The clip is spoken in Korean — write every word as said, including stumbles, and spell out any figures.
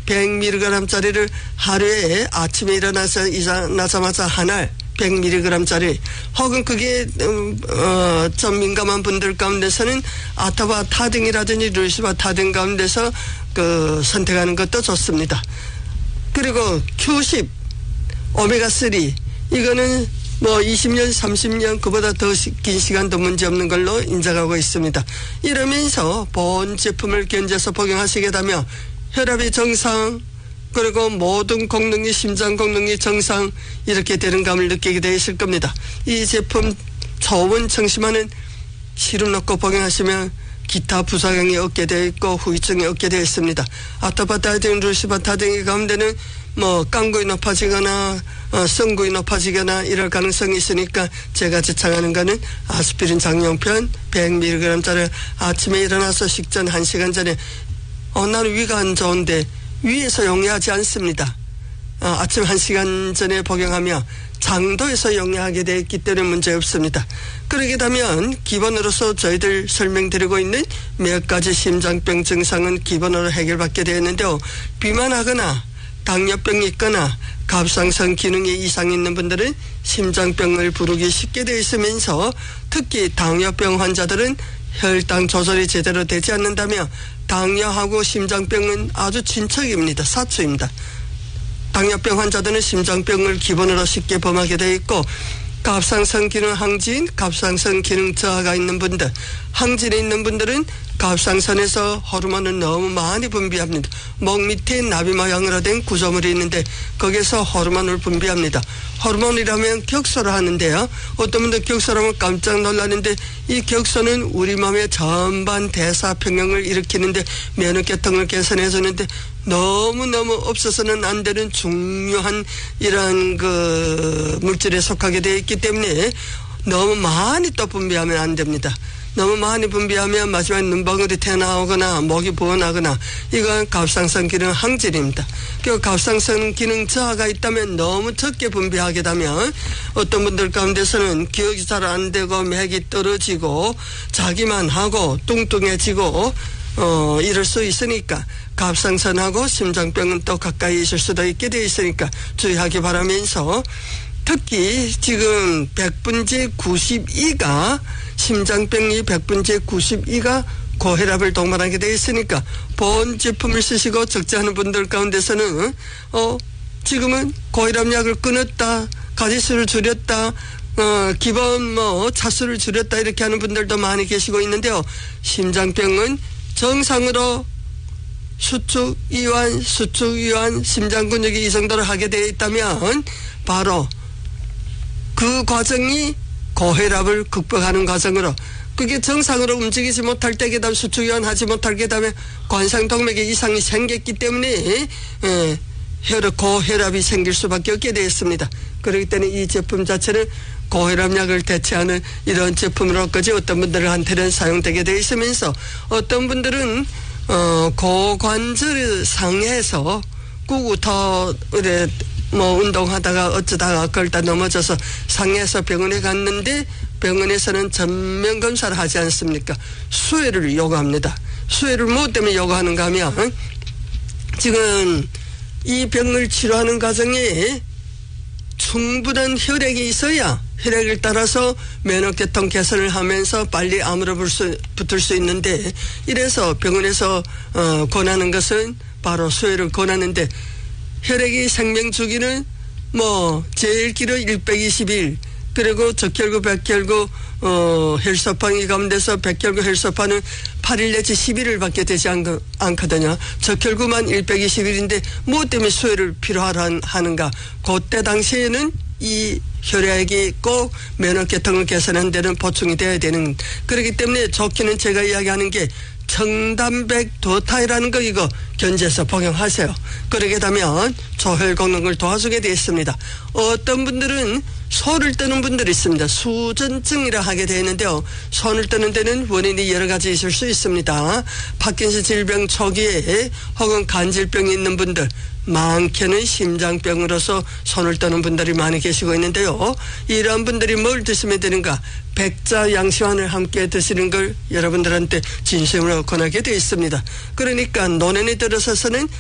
백 밀리그램짜리를 하루에 아침에 일어나서 일어나자마자 한 알 백 밀리그램짜리 혹은 그게 어, 좀 민감한 분들 가운데서는 아타바타딘이라든지 루시바타딘 가운데서 그 선택하는 것도 좋습니다. 그리고 큐 십 오메가삼 이거는 뭐 이십 년 삼십 년 그보다 더 긴 시간도 문제없는 걸로 인정하고 있습니다. 이러면서 본 제품을 견제해서 복용하시게 되면 혈압이 정상 그리고 모든功能이 심장功能이 정상 이렇게 되는 감을 느끼게 되어 있을 겁니다. 이 제품 초원 청심환은 시름 넣고 복용하시면 기타 부작용이 없게 되어 있고 후유증이 없게 되어 있습니다. 아타바타딘, 루시바타딘 가운데는 뭐 깡구이 높아지거나 어, 성구이 높아지거나 이럴 가능성이 있으니까 제가 지창하는 거는 아스피린 장용편 백 밀리그램짜리 아침에 일어나서 식전 한 시간 전에 어, 나는 위가 안 좋은데 위에서 용이하지 않습니다. 어, 아침 한 시간 전에 복용하며 장도에서 용이하게 되어 있기 때문에 문제 없습니다. 그러게 되면 기본으로서 저희들 설명드리고 있는 몇 가지 심장병 증상은 기본으로 해결받게 되어 있는데요. 비만하거나 당뇨병이 있거나 갑상선 기능이 이상이 있는 분들은 심장병을 부르기 쉽게 되어 있으면서 특히 당뇨병 환자들은 혈당 조절이 제대로 되지 않는다며 당뇨하고 심장병은 아주 친척입니다. 사투입니다. 당뇨병 환자들은 심장병을 기본으로 쉽게 범하게 되어 있고 갑상선 기능 항진, 갑상선 기능 저하가 있는 분들, 항진에 있는 분들은 갑상선에서 호르몬을 너무 많이 분비합니다. 목 밑에 나비 모양으로 된 구조물이 있는데 거기서 호르몬을 분비합니다. 호르몬이라면 격소를 하는데요. 어떤 분들 격소하면 깜짝 놀라는데 이 격소는 우리 몸의 전반 대사 평형을 일으키는데 면역계통을 개선해 주는데 너무너무 없어서는 안 되는 중요한 이런 그 물질에 속하게 되어 있기 때문에 너무 많이 또 분비하면 안 됩니다. 너무 많이 분비하면 마지막에 눈방울이 튀어나오거나 목이 부어나거나 이건 갑상선 기능 항진입니다. 그 갑상선 기능 저하가 있다면 너무 적게 분비하게 되면 어떤 분들 가운데서는 기억이 잘 안 되고 맥이 떨어지고 자기만 하고 뚱뚱해지고 어 이럴 수 있으니까 갑상선하고 심장병은 또 가까이 있을 수도 있게 되어 있으니까 주의하기 바라면서 특히 지금 백분제 구십이가 심장병이 백분제 구십이가 고혈압을 동반하게 되어 있으니까 본 제품을 쓰시고 적재하는 분들 가운데서는 어 지금은 고혈압약을 끊었다 가지수를 줄였다 어 기본 뭐 차수를 줄였다 이렇게 하는 분들도 많이 계시고 있는데요. 심장병은 정상으로 수축 이완 수축 이완 심장 근육이 이 정도로 하게 되어 있다면 바로 그 과정이 고혈압을 극복하는 과정으로 그게 정상으로 움직이지 못할 때 그다음 수축 이완하지 못할 때 그다음에 관상동맥에 이상이 생겼기 때문에 에, 혈압 고혈압이 생길 수밖에 없게 되었습니다. 그렇기 때문에 이 제품 자체는 고혈압약을 대체하는 이런 제품으로까지 어떤 분들한테는 사용되게 되어 있으면서 어떤 분들은 어, 고관절 상해서 구구터 이래 뭐 운동하다가 어쩌다가 걸다 넘어져서 상해서 병원에 갔는데 병원에서는 전면 검사를 하지 않습니까? 수혜를 요구합니다. 수혜를 뭐 때문에 요구하는가 하면 지금 이 병을 치료하는 과정에 충분한 혈액이 있어야 혈액을 따라서 면역계통 개선을 하면서 빨리 암으로 붙을 수 있는데 이래서 병원에서 어, 권하는 것은 바로 수혜를 권하는데 혈액이 생명 주기는 뭐 제일 길어 백이십일 그리고 적혈구 백혈구 어 혈소판이 가운데서 백혈구 혈소판은 팔 일 내지 십 일을 밖에 되지 않, 않거든요. 적혈구만 백이십일인데 뭐 때문에 수혈을 필요하는가. 그때 당시에는 이 혈액이 꼭 면역계통을 개선하는 데는 보충이 돼야 되는 그렇기 때문에 좋기는 제가 이야기하는 게 청단백 도타이라는 거 이거 견제해서 복용하세요. 그러게 되면 조혈功能을 도와주게 되어 있습니다. 어떤 분들은 손을 뜨는 분들이 있습니다. 수전증이라 하게 되어 있는데요. 손을 뜨는 데는 원인이 여러 가지 있을 수 있습니다. 파킨슨 질병 초기에 혹은 간질병이 있는 분들 많게는 심장병으로서 손을 떠는 분들이 많이 계시고 있는데요. 이런 분들이 뭘 드시면 되는가? 백자 양시환을 함께 드시는 걸 여러분들한테 진심으로 권하게 되어 있습니다. 그러니까 노년에 들어서서는